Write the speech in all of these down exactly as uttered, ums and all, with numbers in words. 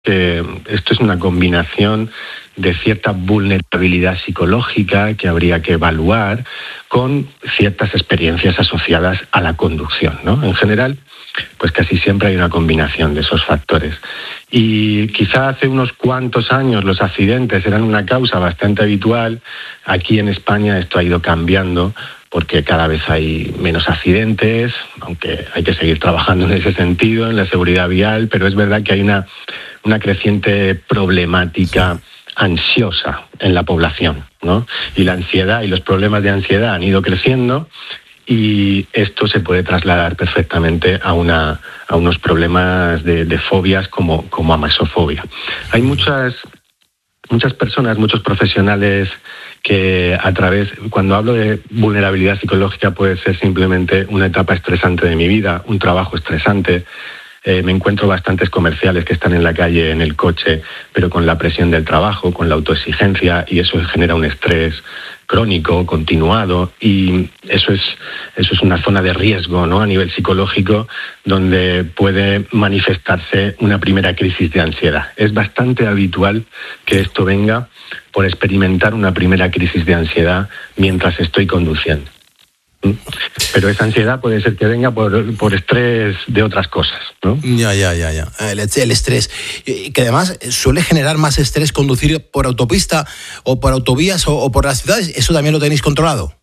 que esto es una combinación de cierta vulnerabilidad psicológica que habría que evaluar con ciertas experiencias asociadas a la conducción, ¿no? En general, pues casi siempre hay una combinación de esos factores. Y quizá hace unos cuantos años los accidentes eran una causa bastante habitual. Aquí en España esto ha ido cambiando porque cada vez hay menos accidentes, aunque hay que seguir trabajando en ese sentido, en la seguridad vial, pero es verdad que hay una, una creciente problemática ansiosa en la población, ¿no? Y la ansiedad y los problemas de ansiedad han ido creciendo y esto se puede trasladar perfectamente a, una, a unos problemas de, de fobias como, como amaxofobia. Hay muchas, muchas personas, muchos profesionales que a través, cuando hablo de vulnerabilidad psicológica, puede ser simplemente una etapa estresante de mi vida, un trabajo estresante. Eh, me encuentro bastantes comerciales que están en la calle, en el coche, pero con la presión del trabajo, con la autoexigencia, y eso genera un estrés crónico, continuado, y eso es, eso es una zona de riesgo, ¿no? A nivel psicológico, donde puede manifestarse una primera crisis de ansiedad. Es bastante habitual que esto venga por experimentar una primera crisis de ansiedad mientras estoy conduciendo. Pero esa ansiedad puede ser que venga por, por estrés de otras cosas, ¿no? Ya, ya, ya, ya. El, el estrés. Que además suele generar más estrés conducir por autopista o por autovías o, o por las ciudades. ¿Eso también lo tenéis controlado?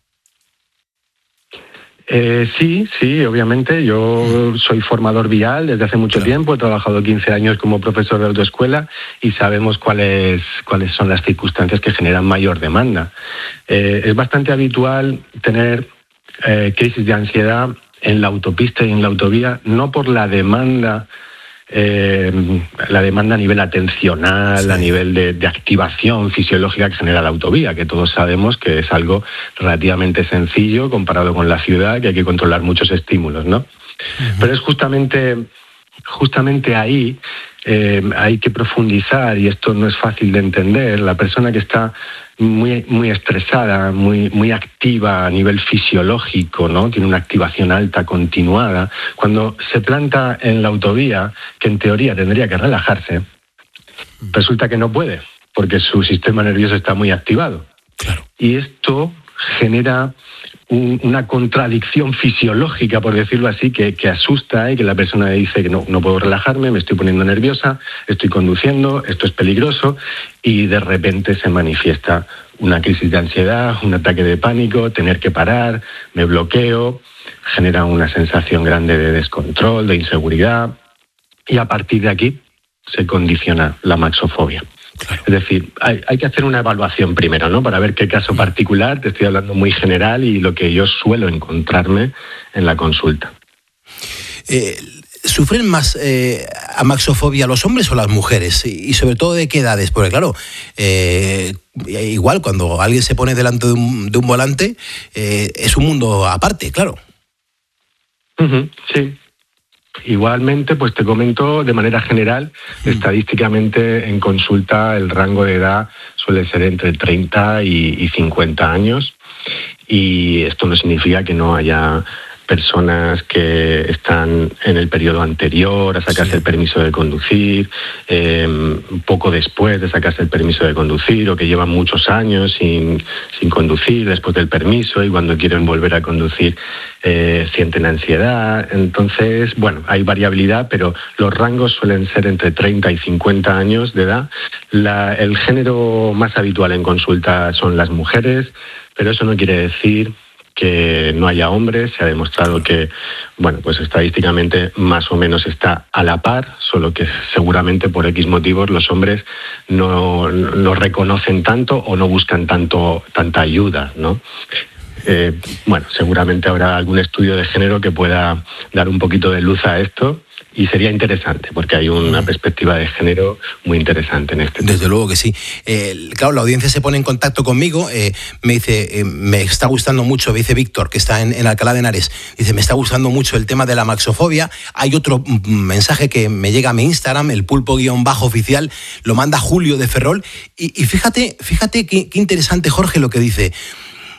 Eh, sí, sí, obviamente. Yo soy formador vial desde hace mucho claro. tiempo. He trabajado quince años como profesor de autoescuela y sabemos cuáles, cuáles son las circunstancias que generan mayor demanda. Eh, es bastante habitual tener Eh, crisis de ansiedad en la autopista y en la autovía, no por la demanda, eh, la demanda a nivel atencional, sí. a nivel de, de activación fisiológica que genera la autovía, que todos sabemos que es algo relativamente sencillo comparado con la ciudad, que hay que controlar muchos estímulos, ¿no? Uh-huh. Pero es justamente, justamente ahí eh, hay que profundizar, y esto no es fácil de entender. La persona que está muy, muy estresada, muy, muy activa a nivel fisiológico, ¿no? Tiene una activación alta continuada. Cuando se planta en la autovía, que en teoría tendría que relajarse, resulta que no puede, porque su sistema nervioso está muy activado. Claro. Y esto genera un, una contradicción fisiológica, por decirlo así, que, que asusta y que la persona dice que no, no puedo relajarme, me estoy poniendo nerviosa, estoy conduciendo, esto es peligroso, y de repente se manifiesta una crisis de ansiedad, un ataque de pánico, tener que parar, me bloqueo, genera una sensación grande de descontrol, de inseguridad, y a partir de aquí se condiciona la amaxofobia. Claro. Es decir, hay, hay que hacer una evaluación primero, ¿no? Para ver qué caso particular, te estoy hablando muy general, y lo que yo suelo encontrarme en la consulta. Eh, ¿Sufren más eh, amaxofobia los hombres o las mujeres? Y, y sobre todo, ¿de qué edades? Porque claro, eh, igual cuando alguien se pone delante de un, de un volante, eh, es un mundo aparte, claro. Uh-huh, sí. Igualmente, pues te comento de manera general, mm. estadísticamente en consulta el rango de edad suele ser entre treinta y cincuenta años, y esto no significa que no haya personas que están en el periodo anterior a sacarse sí. el permiso de conducir, eh, poco después de sacarse el permiso de conducir, o que llevan muchos años sin, sin conducir después del permiso, y cuando quieren volver a conducir eh, sienten ansiedad. Entonces, bueno, hay variabilidad, pero los rangos suelen ser entre treinta y cincuenta años de edad. La, el género más habitual en consulta son las mujeres, pero eso no quiere decir que no haya hombres. Se ha demostrado que, bueno, pues estadísticamente más o menos está a la par, solo que seguramente por X motivos los hombres no, no reconocen tanto o no buscan tanto tanta ayuda, ¿no? Eh, bueno, seguramente habrá algún estudio de género que pueda dar un poquito de luz a esto, y sería interesante, porque hay una perspectiva de género muy interesante en este tema. Desde luego que sí. Eh, claro, la audiencia se pone en contacto conmigo, eh, me dice, eh, me está gustando mucho, me dice Víctor, que está en, en Alcalá de Henares, dice, me está gustando mucho el tema de la amaxofobia. Hay otro mensaje que me llega a mi Instagram, el pulpo-oficial, lo manda Julio de Ferrol, y, y fíjate, fíjate qué, qué interesante, Jorge, lo que dice.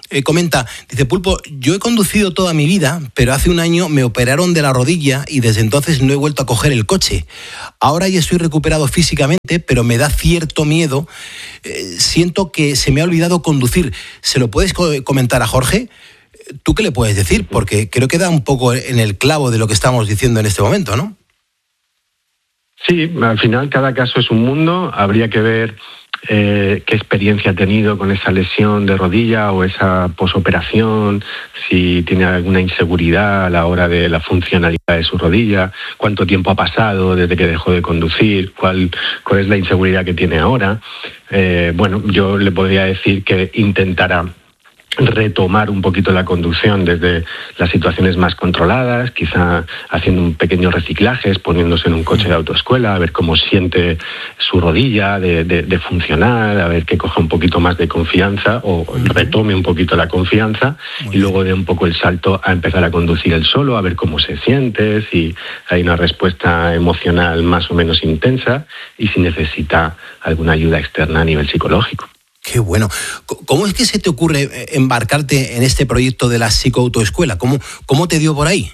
eh, comenta, dice, Pulpo, yo he conducido toda mi vida, pero hace un año me operaron de la rodilla y desde entonces no he vuelto a coger el coche. Ahora ya estoy recuperado físicamente, pero me da cierto miedo. Eh, siento que se me ha olvidado conducir. ¿Se lo puedes co- comentar a Jorge? ¿Tú qué le puedes decir? Porque creo que da un poco en el clavo de lo que estamos diciendo en este momento, ¿no? Sí, al final cada caso es un mundo. Habría que ver eh, qué experiencia ha tenido con esa lesión de rodilla o esa posoperación, si tiene alguna inseguridad a la hora de la funcionalidad de su rodilla, cuánto tiempo ha pasado desde que dejó de conducir, cuál, cuál es la inseguridad que tiene ahora. Eh, bueno, yo le podría decir que intentará retomar un poquito la conducción desde las situaciones más controladas, quizá haciendo un pequeño reciclaje, poniéndose en un coche de autoescuela, a ver cómo siente su rodilla de, de, de funcionar, a ver que coja un poquito más de confianza o retome un poquito la confianza y luego dé un poco el salto a empezar a conducir él solo, a ver cómo se siente, si hay una respuesta emocional más o menos intensa y si necesita alguna ayuda externa a nivel psicológico. Qué bueno. ¿Cómo es que se te ocurre embarcarte en este proyecto de la psicoautoescuela? ¿Cómo, cómo te dio por ahí?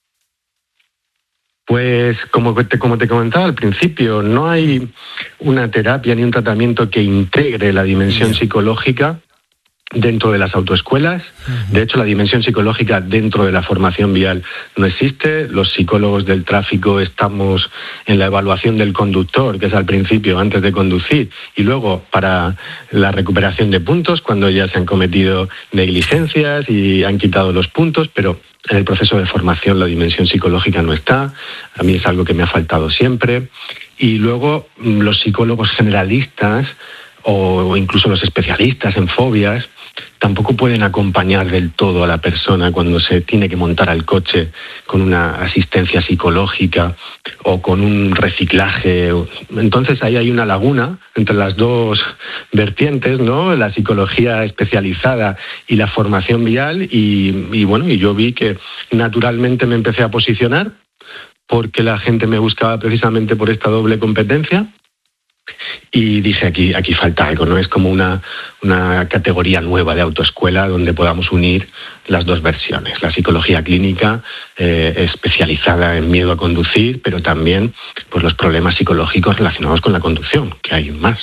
Pues como te, como te comentaba al principio, no hay una terapia ni un tratamiento que integre la dimensión Bien. psicológica dentro de las autoescuelas. Uh-huh. De hecho, la dimensión psicológica dentro de la formación vial no existe. Los psicólogos del tráfico estamos en la evaluación del conductor, que es al principio, antes de conducir, y luego para la recuperación de puntos, cuando ya se han cometido negligencias y han quitado los puntos, pero en el proceso de formación la dimensión psicológica no está. A mí es algo que me ha faltado siempre. Y luego los psicólogos generalistas o incluso los especialistas en fobias tampoco pueden acompañar del todo a la persona cuando se tiene que montar al coche con una asistencia psicológica o con un reciclaje. Entonces ahí hay una laguna entre las dos vertientes, ¿no? La psicología especializada y la formación vial y, y bueno, y yo vi que naturalmente me empecé a posicionar porque la gente me buscaba precisamente por esta doble competencia. Y dije, aquí, aquí falta algo, ¿no? Es como una, una categoría nueva de autoescuela donde podamos unir las dos versiones. La psicología clínica eh, especializada en miedo a conducir, pero también pues, los problemas psicológicos relacionados con la conducción, que hay más.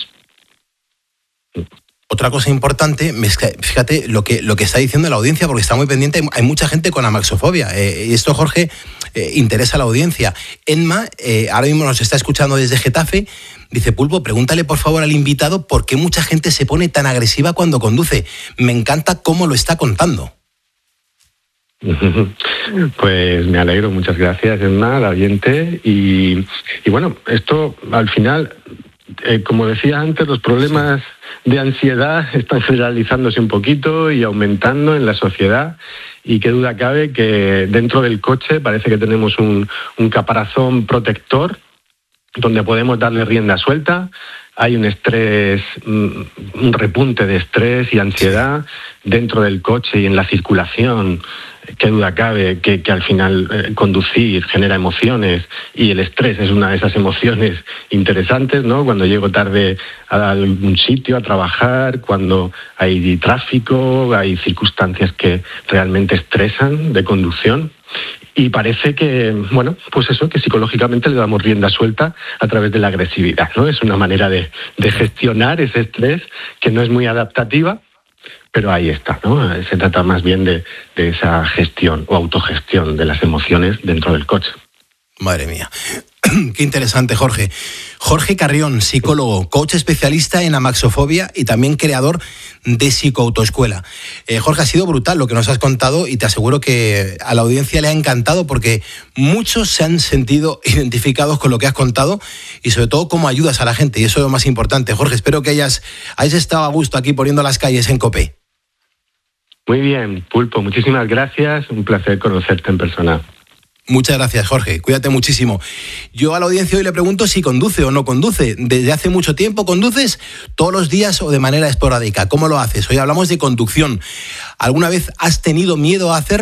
Otra cosa importante, fíjate lo que, lo que está diciendo la audiencia, porque está muy pendiente, hay mucha gente con amaxofobia. Eh, y esto, Jorge, eh, interesa a la audiencia. Enma, eh, ahora mismo nos está escuchando desde Getafe, dice, Pulpo, pregúntale por favor al invitado por qué mucha gente se pone tan agresiva cuando conduce. Me encanta cómo lo está contando. Pues me alegro, muchas gracias, Enma, al oyente. Y, y bueno, esto al final, eh, como decía antes, los problemas de ansiedad están generalizándose un poquito y aumentando en la sociedad. Y qué duda cabe que dentro del coche parece que tenemos un, un caparazón protector donde podemos darle rienda suelta. Hay un estrés, un repunte de estrés y ansiedad dentro del coche y en la circulación. Qué duda cabe que, que al final eh, conducir genera emociones y el estrés es una de esas emociones interesantes, ¿no? Cuando llego tarde a algún sitio a trabajar, cuando hay tráfico, hay circunstancias que realmente estresan de conducción. Y parece que, bueno, pues eso, que psicológicamente le damos rienda suelta a través de la agresividad, ¿no? Es una manera de, de gestionar ese estrés que no es muy adaptativa, pero ahí está, ¿no? Se trata más bien de, de esa gestión o autogestión de las emociones dentro del coche. Madre mía. Qué interesante, Jorge. Jorge Carrión, psicólogo, coach especialista en amaxofobia y también creador de Psicoautoescuela. Eh, Jorge, ha sido brutal lo que nos has contado y te aseguro que a la audiencia le ha encantado porque muchos se han sentido identificados con lo que has contado y sobre todo cómo ayudas a la gente, y eso es lo más importante. Jorge, espero que hayas, hayas estado a gusto aquí poniendo las calles en COPE. Muy bien, Pulpo, muchísimas gracias, un placer conocerte en persona. Muchas gracias, Jorge. Cuídate muchísimo. Yo a la audiencia hoy le pregunto si conduce o no conduce. ¿Desde hace mucho tiempo conduces? ¿Todos los días o de manera esporádica? ¿Cómo lo haces? Hoy hablamos de conducción. ¿Alguna vez has tenido miedo a hacerlo?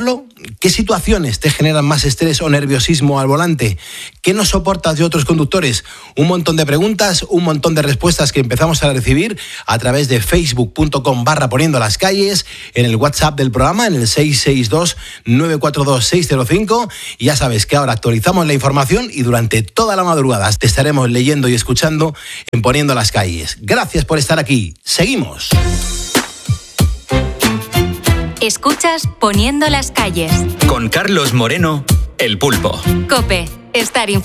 ¿qué situaciones te generan más estrés o nerviosismo al volante? ¿Qué no soportas de otros conductores? Un montón de preguntas, un montón de respuestas que empezamos a recibir a través de facebook.com barra poniendo las calles, en el WhatsApp del programa, en el seis seis dos, nueve cuatro dos, seis cero cinco. Y ya sabes que ahora actualizamos la información y durante toda la madrugada te estaremos leyendo y escuchando en Poniendo las Calles. Gracias por estar aquí. Seguimos. Escuchas Poniendo las Calles. Con Carlos Moreno, El Pulpo. COPE. Estar informado.